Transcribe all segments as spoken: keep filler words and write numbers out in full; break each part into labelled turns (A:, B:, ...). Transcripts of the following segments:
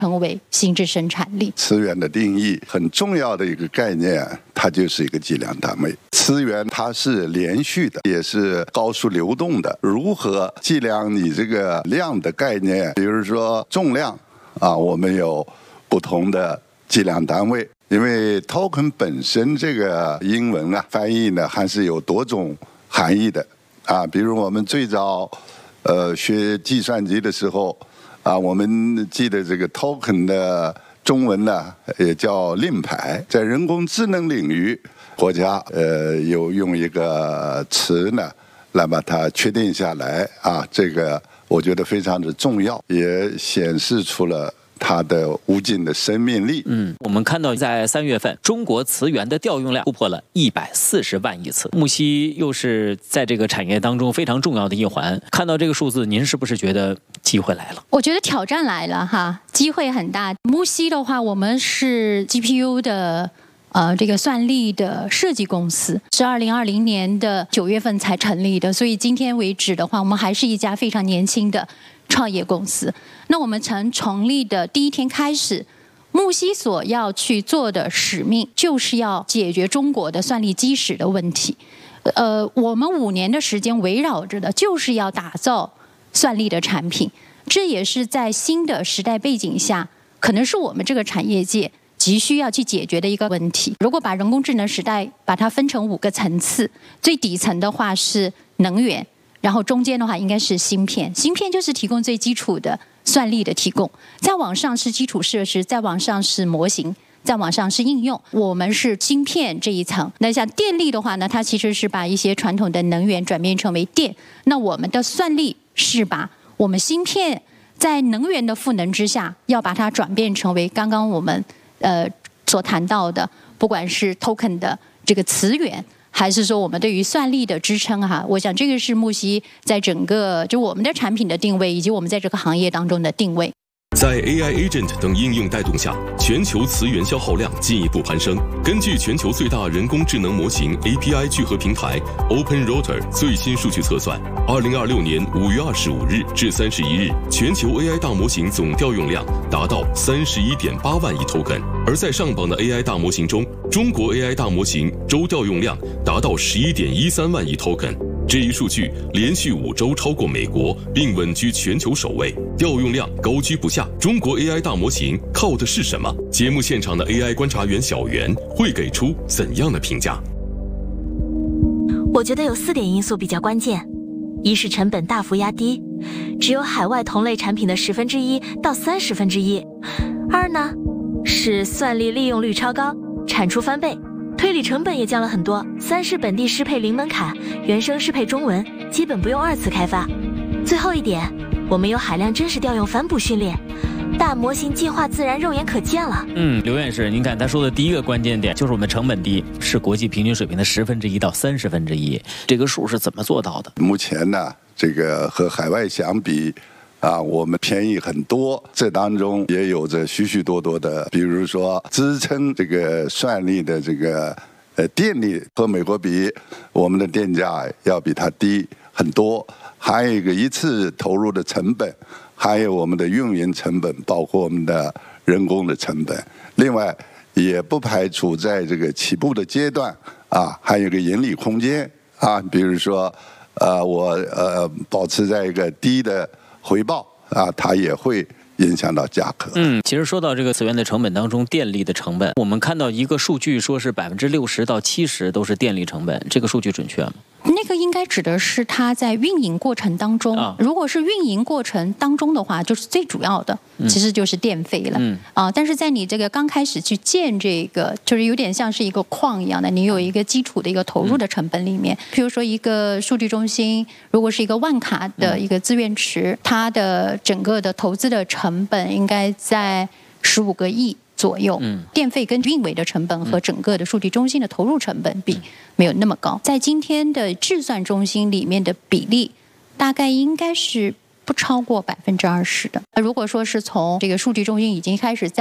A: 成为新质生产力。
B: 资源的定义很重要的一个概念，它就是一个计量单位。资源它是连续的，也是高速流动的。如何计量你这个量的概念？比如说重量啊，我们有不同的计量单位。因为 token 本身这个英文啊翻译呢，还是有多种含义的啊。比如我们最早呃学计算机的时候。啊，我们记得这个 token 的中文呢，也叫令牌。在人工智能领域，国家呃有用一个词呢来把它确定下来啊，这个我觉得非常的重要，也显示出了它的无尽的生命力。
C: 嗯，我们看到在三月份，中国磁源的调用量突破了一百四十万亿次。木锡又是在这个产业当中非常重要的一环。看到这个数字，您是不是觉得机会来了？
A: 我觉得挑战来了哈，机会很大。木锡的话，我们是 G P U 的呃这个算力的设计公司，是二零二零年的九月份才成立的，所以今天为止的话，我们还是一家非常年轻的创业公司。那我们从成立的第一天开始，木锡所要去做的使命就是要解决中国的算力基石的问题。呃，我们五年的时间围绕着的就是要打造算力的产品，这也是在新的时代背景下，可能是我们这个产业界急需要去解决的一个问题。如果把人工智能时代把它分成五个层次，最底层的话是能源，然后中间的话应该是芯片，芯片就是提供最基础的算力的提供，再往上是基础设施，再往上是模型，再往上是应用。我们是芯片这一层。那像电力的话呢，它其实是把一些传统的能源转变成为电，那我们的算力是把我们芯片在能源的赋能之下，要把它转变成为刚刚我们呃所谈到的，不管是 token 的这个词源，还是说我们对于算力的支撑哈，我想这个是木锡在整个就我们的产品的定位，以及我们在这个行业当中的定位。
D: 在 A I Agent 等应用带动下，全球磁源消耗量进一步攀升。根据全球最大人工智能模型 A P I 聚合平台 OpenRouter 最新数据测算，二零二六年五月二十五日至三十一日，全球 A I 大模型总调用量达到三十一点八万亿 token。而在上榜的 A I 大模型中，中国 A I 大模型周调用量达到十一点一三万亿 token。这一数据连续五周超过美国，并稳居全球首位，调用量高居不下。中国 A I 大模型靠的是什么？节目现场的 A I 观察员小袁会给出怎样的评价？
E: 我觉得有四点因素比较关键：一是成本大幅压低，只有海外同类产品的十分之一到三十分之一；二呢是算力利用率超高，产出翻倍。推理成本也降了很多。三是本地适配零门槛，原生适配中文，基本不用二次开发。最后一点，我们有海量真实调用反哺训练，大模型进化自然肉眼可见了。
C: 嗯，刘院士，您看他说的第一个关键点就是我们成本低，是国际平均水平的十分之一到三十分之一，这个数是怎么做到的？
B: 目前呢，这个和海外相比。啊，我们便宜很多，这当中也有着许许多多的，比如说支撑这个算力的这个呃电力和美国比，我们的电价要比它低很多。还有一个一次投入的成本，还有我们的运营成本，包括我们的人工的成本。另外，也不排除在这个起步的阶段啊，还有一个盈利空间啊，比如说呃，我呃保持在一个低的回报啊，它也会影响到价格。
C: 嗯，其实说到这个磁源的成本当中，电力的成本，我们看到一个数据说是百分之六十到七十都是电力成本，这个数据准确吗？
A: 那个应该指的是它在运营过程当中，啊、如果是运营过程当中的话，就是最主要的，嗯、其实就是电费了。嗯啊，但是在你这个刚开始去建这个，就是有点像是一个矿一样的，你有一个基础的一个投入的成本里面，譬如说一个数据中心，如果是一个万卡的一个资源池，嗯、它的整个的投资的成本应该在十五个亿。左右，嗯，电费跟运维的成本和整个的数据中心的投入成本比没有那么高，在今天的计算中心里面的比例，大概应该是不超过百分之二十的。如果说是从这个数据中心已经开始在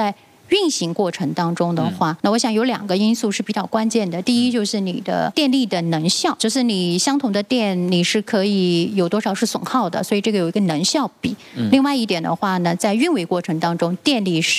A: 运行过程当中的话，嗯、那我想有两个因素是比较关键的。第一就是你的电力的能效，就是你相同的电你是可以有多少是损耗的，所以这个有一个能效比。嗯、另外一点的话呢，在运维过程当中，电力是